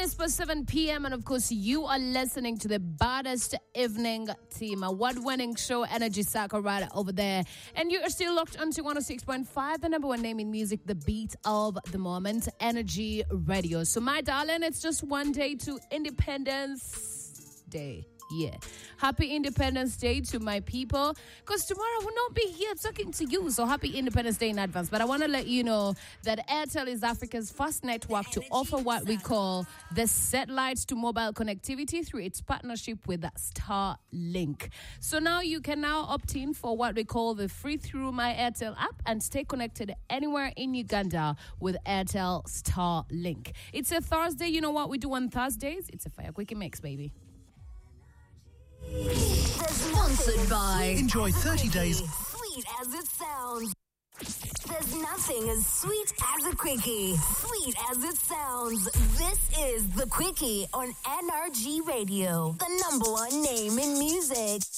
minutes past 7 p.m. And of course, you are listening to the baddest evening team, award-winning show, Energy Saka, right over there. And you are still locked onto 106.5, the number one name in music, the beat of the moment, Energy Radio. So, my darling, it's just one day to Independence Day. Yeah. Happy Independence Day to my people. Because tomorrow I will not be here talking to you. So happy Independence Day in advance. But I want to let you know that Airtel is Africa's first network to offer what we call the satellite to mobile connectivity through its partnership with Starlink. So now you can now opt in for what we call the free through My Airtel app and stay connected anywhere in Uganda with Airtel Starlink. It's a Thursday. You know what we do on Thursdays? It's a Fire Quickie Mix, baby. Sponsored by Enjoy 30 days. Sweet as it sounds. There's nothing as sweet as a quickie. Sweet as it sounds. This is the Quickie on NRG Radio, the number one name in music.